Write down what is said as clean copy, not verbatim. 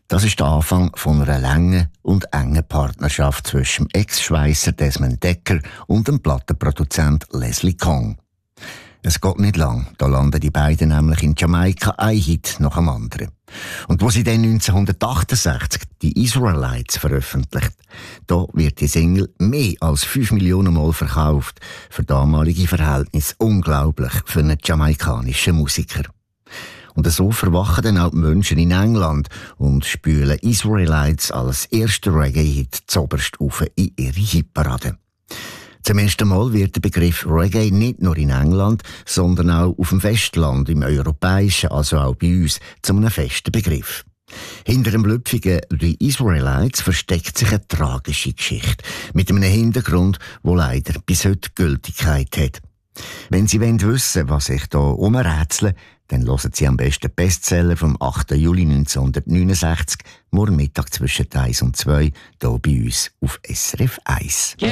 Das ist der Anfang von einer langen und engen Partnerschaft zwischen dem Ex-Schweisser Desmond Dekker und dem Plattenproduzent Leslie Kong. Es geht nicht lang, da landen die beiden nämlich in Jamaika ein Hit nach dem anderen. Und wo sie dann 1968 die Israelites veröffentlicht, da wird die Single mehr als 5 Millionen Mal verkauft. Für damalige Verhältnisse unglaublich für einen jamaikanischen Musiker. Und so verwachen dann auch die Menschen in England und spülen Israelites als erster Reggae-Hit zoberst auf in ihre Hitparade. Zum ersten Mal wird der Begriff Reggae nicht nur in England, sondern auch auf dem Festland, im europäischen, also auch bei uns, zu einem festen Begriff. Hinter dem blüpfigen «The Israelites» versteckt sich eine tragische Geschichte mit einem Hintergrund, der leider bis heute Gültigkeit hat. Wenn Sie wissen wollen, was ich hier umrätsle, dann hören Sie am besten Bestseller vom 8. Juli 1969, morgen Mittag zwischen 1 und 2, hier bei uns auf SRF 1.